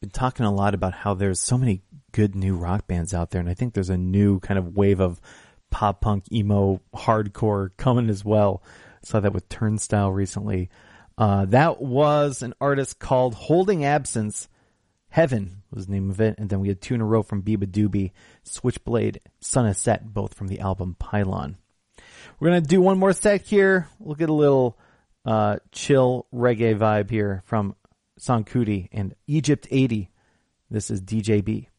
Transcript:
been talking a lot about how there's so many good new rock bands out there, and I think there's a new kind of wave of pop punk, emo, hardcore coming as well. Saw that with Turnstile recently. That was an artist called Holding Absence. Heaven was the name of it. And then we had 2 in a row from Biba Doobie, Switchblade, Sun Has Set, both from the album Pylon. We're going to do one more set here. We'll get a little chill reggae vibe here from Sankuti and Egypt 80. This is DJB.